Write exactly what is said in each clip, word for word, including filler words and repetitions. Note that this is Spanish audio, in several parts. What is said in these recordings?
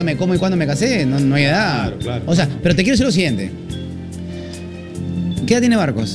me como y cuando me casé, no, no hay edad. Claro, claro. O sea, pero te quiero decir lo siguiente. ¿Qué edad tiene Barcos?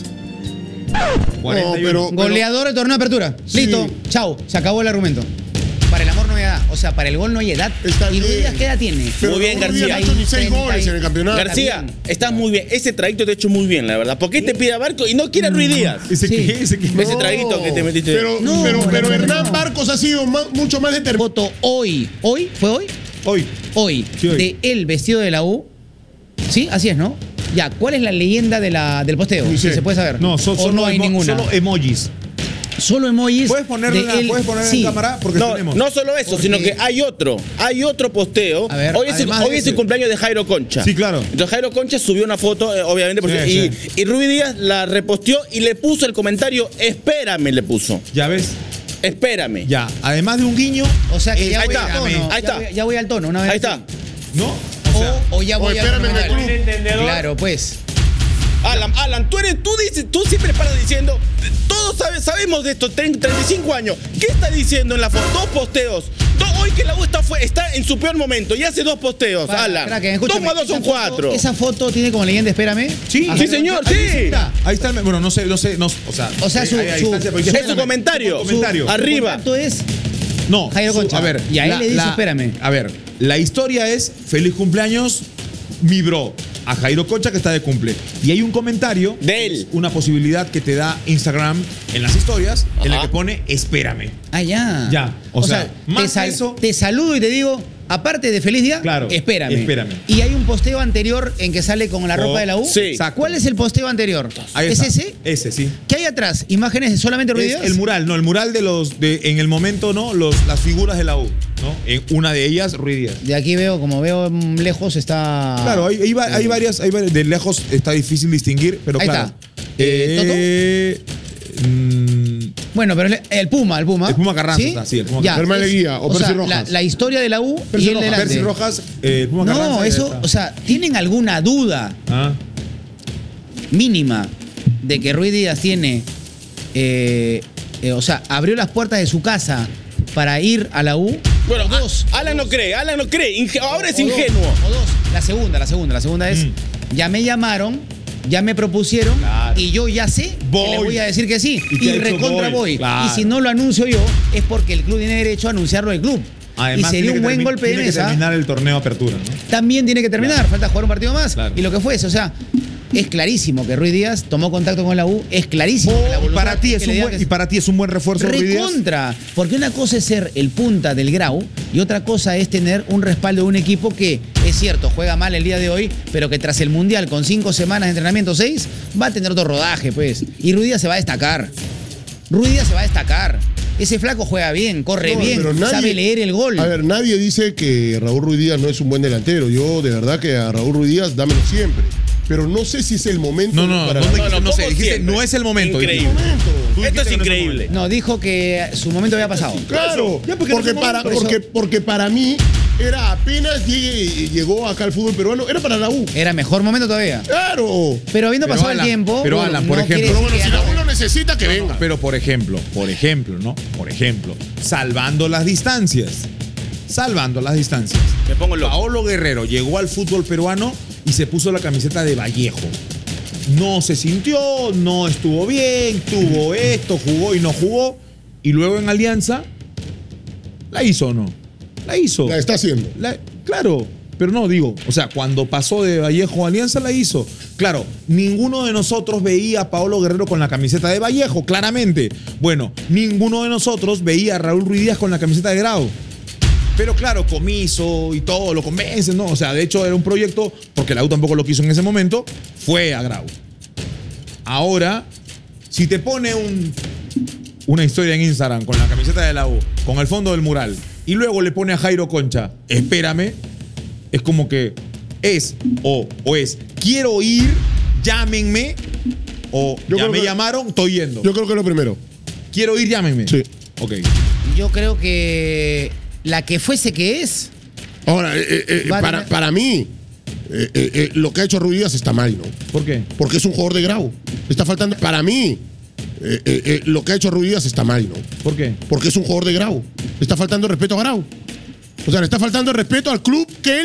cuarenta y uno. pero- Goleador del torneo de apertura. Sí. Listo, chao, se acabó el argumento. Para el amor no hay edad, o sea, para el gol no hay edad. Está ¿Y Ruiz bien. Díaz qué edad tiene? Pero Muy bien, Raúl Díaz García. no ha hecho ni seis treinta goles en el campeonato. García, bien. estás muy bien. Ese traguito te ha hecho muy bien, la verdad. ¿Por qué te pide a Barco y no quiere a Ruiz Díaz? ¿Ese Sí. qué? ¿Ese qué? Ese traguito que te metiste. Pero, No, pero, no, pero no, Hernán no. Barcos ha sido más- mucho más determinante. Foto hoy, hoy, ¿fue hoy? Hoy. Hoy, Sí, hoy. de él vestido de la U. Sí, así es, ¿no? Ya, ¿cuál es la leyenda de la, del posteo? Sí, Si sí. se puede saber. No, so- o solo, no hay emo- ninguna. solo emojis. Solo emojis. ¿Puedes ponerla, de él. ¿puedes ponerla Sí. en cámara? Porque No, tenemos. no solo eso, Porque- sino que hay otro. Hay otro posteo. A ver, hoy es, el, además de hoy es el ese. cumpleaños de Jairo Concha. Sí, claro. Entonces Jairo Concha subió una foto, eh, obviamente, por Sí, y, sí. y Ruiz Díaz la reposteó y le puso el comentario, espérame, le puso. Ya ves. Espérame. Ya. Además de un guiño. O sea que ya Ahí voy está, al tono. ahí ya está. voy- ya voy al tono. Una vez Ahí está. ¿No? O, o ya o voy al espérame, tono. me Claro. Claro, pues. Alan, Alan, tú eres, tú dices, tú siempre paras diciendo, todos sabe- sabemos de esto, treinta, treinta y cinco años. ¿Qué está diciendo en la foto? Dos posteos. Dos- hoy que la U está, fue- está en su peor momento y hace dos posteos, Para, Alan. crack, Dos escúchame, más dos son esa foto- cuatro. Esa foto tiene como leyenda, espérame. Sí, Ajá. sí, señor, Ahí sí. está. Ahí está el. Bueno, no sé, no sé. No, o sea, O sea, hay- su- hay- hay su- distancia, porque- Es su espérame, comentario. su comentario. Su- Arriba. Contacto es No, Jairo su- Concha. a ver. Y a él le dice, espérame. A ver, la historia es feliz cumpleaños, mi bro. A Jairo Concha que está de cumple. Y hay un comentario. De él. Una posibilidad que te da Instagram en las historias en la Ajá. que pone espérame. Ah, ya. Ya, o sea, más te, sal- eso- te saludo y te digo, aparte de feliz día, Claro, espérame. espérame. Y hay un posteo anterior en que sale con la Oh, ropa de la U. sí. Exacto. ¿Cuál es el posteo anterior? Ahí ¿Es está. ese? Ese, sí. ¿Qué hay atrás? ¿Imágenes de solamente Ruiz Es Díaz? el mural, no, el mural de los, de, en el momento, ¿no? Los, las figuras de la U, ¿no? En una de ellas, Ruiz Díaz. De aquí veo, como veo mm, lejos, está. Claro, hay, hay, va- hay varias, hay varias, de lejos está difícil distinguir, pero Ahí claro. está. Eh, Eh, mm, Bueno, pero el, el Puma, el Puma. El Puma Carranza está, sí, el Puma Ya, Carranza. Germán es- Leguía o sea, Percy la, Rojas. la historia de la U Percy y el Rojas, delante. Percy Rojas, eh, el Puma No, Carranza, ya eso, está. o sea, ¿tienen alguna duda Ah, mínima de que Ruiz Díaz tiene, eh, eh, o sea, abrió las puertas de su casa para ir a la U? Bueno, O dos. a- Alan no cree, Alan no cree. Inge- ahora es O dos, ingenuo. O dos. La segunda, la segunda, la segunda es, Mm. ya me llamaron, ya me propusieron Claro. y yo ya sé Voy. que les voy a decir que sí. ¿Y Y, qué ha hecho? recontra Voy. voy. Claro. Y si no lo anuncio yo, es porque el club tiene derecho a anunciarlo del club. además, y sería tiene que un buen termi- golpe de tiene que mesa. terminar el torneo apertura, ¿no? También tiene que terminar, falta jugar un partido más Claro. y lo que fuese. O sea, es clarísimo que Ruiz Díaz tomó contacto con la U, es clarísimo. que la y, voluntad para ti que es le un digan buen, que- y para ti es un buen refuerzo, Ruiz Díaz. Recontra, porque una cosa es ser el punta del Grau y otra cosa es tener un respaldo de un equipo que, es cierto, juega mal el día de hoy, pero que tras el Mundial, con cinco semanas de entrenamiento, seis, va a tener otro rodaje, pues. Y Ruiz Díaz se va a destacar. Ruiz Díaz se va a destacar. Ese flaco juega bien, corre No, bien, pero nadie- sabe leer el gol. A ver, nadie dice que Raúl Ruiz Díaz no es un buen delantero. Yo, de verdad, que a Raúl Ruiz Díaz, dámelo siempre. Pero no sé si es el momento No, no, para no, Raúl. dijiste, no, no sé, como dijiste, siempre. no es el momento. Increíble. dijiste. Tú dijiste Esto es que no el increíble. momento. No, dijo que su momento había pasado. Claro, Ya, porque porque, no para, por eso- porque, porque para mí era apenas llegue- llegó acá al fútbol peruano, era para la U. Era mejor momento todavía. Claro. Pero habiendo Pero pasado Alan, el tiempo. pero Alan, por no ejemplo- quiere Pero bueno, decir si que la U lo necesita, que No, venga. no, pero por ejemplo, por ejemplo, ¿no? Por ejemplo, salvando las distancias. Salvando las distancias. Me pongo loco. Paolo Guerrero llegó al fútbol peruano y se puso la camiseta de Vallejo. No se sintió, no estuvo bien, tuvo esto, jugó y no jugó. Y luego en Alianza, ¿la hizo o no? La hizo. La está haciendo. La- claro, pero no digo, o sea, cuando pasó de Vallejo a Alianza la hizo. Claro, ninguno de nosotros veía a Paolo Guerrero con la camiseta de Vallejo, claramente. Bueno, ninguno de nosotros veía a Raúl Ruiz Díaz con la camiseta de Grau. Pero claro, Comiso y todo, lo convencen, ¿no? O sea, de hecho era un proyecto, porque la U tampoco lo quiso en ese momento, fue a Grau. Ahora, si te pone un, una historia en Instagram con la camiseta de la U, con el fondo del mural, y luego le pone a Jairo Concha, espérame, es como que es o, o es, quiero ir, llámenme, o Yo ya creo me que- llamaron, estoy yendo. Yo creo que es lo primero. Quiero ir, llámenme. Sí. Ok. Yo creo que la que fuese que es, Ahora, eh, eh, Va a para, tener- para mí, eh, eh, eh, lo que ha hecho Ruiz Díaz está mal, ¿no? ¿Por qué? Porque es un jugador de Grau. Está faltando. Para mí, eh, eh, eh, lo que ha hecho Ruiz Díaz está mal, ¿no? ¿Por qué? Porque es un jugador de Grau. Está faltando respeto a Grau. O sea, le está faltando el respeto al club que él